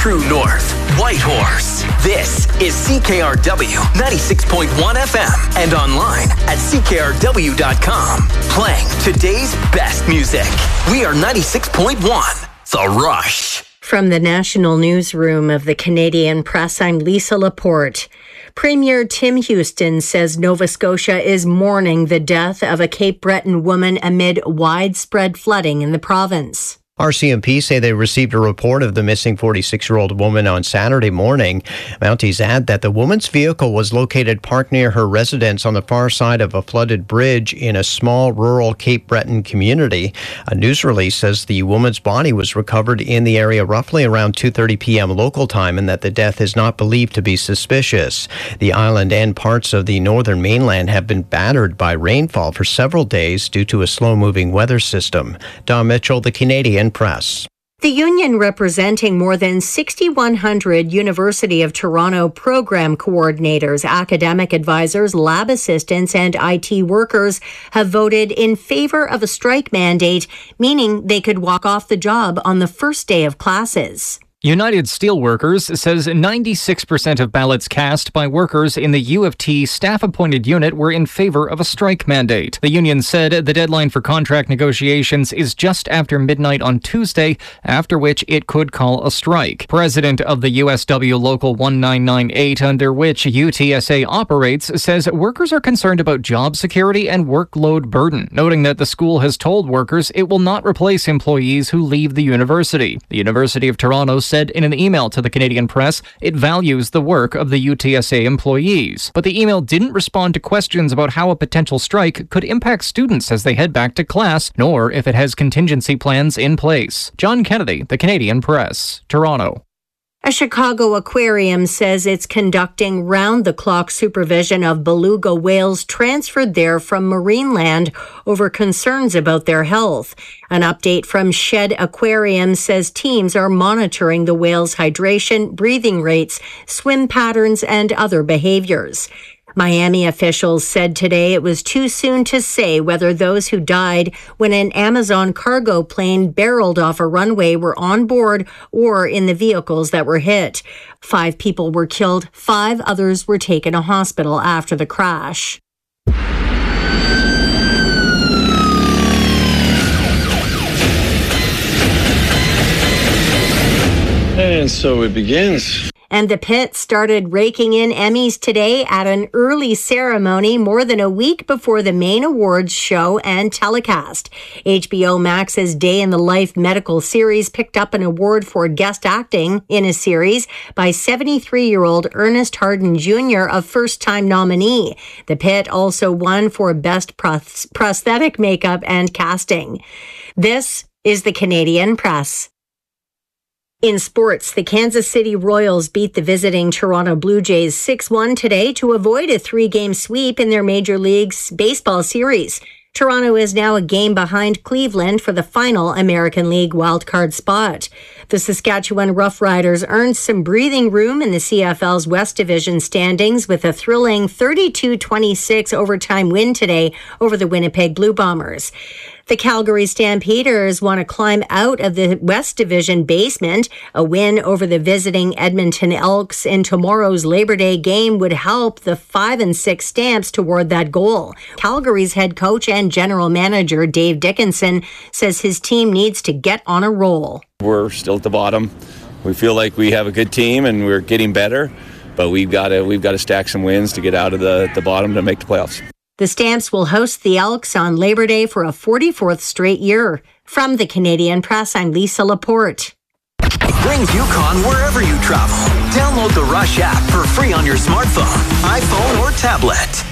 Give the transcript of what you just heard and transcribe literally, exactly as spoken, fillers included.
true north, Whitehorse. This is C K R W ninety-six point one F M and online at C K R W dot com. Playing today's best music. We are ninety-six point one, The Rush. From the National Newsroom of the Canadian Press, I'm Lisa Laporte. Premier Tim Houston says Nova Scotia is mourning the death of a Cape Breton woman amid widespread flooding in the province. R C M P say they received a report of the missing forty-six-year-old woman on Saturday morning. Mounties add that the woman's vehicle was located parked near her residence on the far side of a flooded bridge in a small rural Cape Breton community. A news release says the woman's body was recovered in the area roughly around two thirty p.m. local time and that the death is not believed to be suspicious. The island and parts of the northern mainland have been battered by rainfall for several days due to a slow-moving weather system. Don Mitchell, The Canadian Press. The union representing more than six thousand one hundred University of Toronto program coordinators, academic advisors, lab assistants, and I T workers have voted in favor of a strike mandate, meaning they could walk off the job on the first day of classes. United Steelworkers says ninety-six percent of ballots cast by workers in the U of T staff-appointed unit were in favor of a strike mandate. The union said the deadline for contract negotiations is just after midnight on Tuesday, after which it could call a strike. President of the U S W Local one nine nine eight, under which U T S A operates, says workers are concerned about job security and workload burden, noting that the school has told workers it will not replace employees who leave the university. The University of Toronto said in an email to the Canadian Press it values the work of the U T S A employees. But the email didn't respond to questions about how a potential strike could impact students as they head back to class, nor if it has contingency plans in place. John Kennedy, the Canadian Press, Toronto. A Chicago aquarium says it's conducting round-the-clock supervision of beluga whales transferred there from Marineland over concerns about their health. An update from Shed Aquarium says teams are monitoring the whales' hydration, breathing rates, swim patterns, and other behaviors. Miami officials said today it was too soon to say whether those who died when an Amazon cargo plane barreled off a runway were on board or in the vehicles that were hit. Five people were killed, five others were taken to hospital after the crash. And so it begins. And the Pit started raking in Emmys today at an early ceremony more than a week before the main awards show and telecast. H B O Max's Day in the Life medical series picked up an award for guest acting in a series by seventy-three-year-old Ernest Harden Junior, a first-time nominee. The Pit also won for Best Prosthetic Makeup and Casting. This is the Canadian Press. In sports, the Kansas City Royals beat the visiting Toronto Blue Jays six one today to avoid a three-game sweep in their Major League Baseball series. Toronto is now a game behind Cleveland for the final American League wildcard spot. The Saskatchewan Roughriders earned some breathing room in the C F L's West Division standings with a thrilling thirty-two twenty-six overtime win today over the Winnipeg Blue Bombers. The Calgary Stampeders want to climb out of the West Division basement. A win over the visiting Edmonton Elks in tomorrow's Labor Day game would help the five and six Stamps toward that goal. Calgary's head coach and general manager Dave Dickinson says his team needs to get on a roll. We're still at the bottom. We feel like we have a good team and we're getting better, but we've got to we've got to stack some wins to get out of the, the bottom to make the playoffs. The Stamps will host the Elks on Labor Day for a forty-fourth straight year. From the Canadian Press, I'm Lisa Laporte. Bring Yukon wherever you travel. Download the Rush app for free on your smartphone, iPhone, or tablet.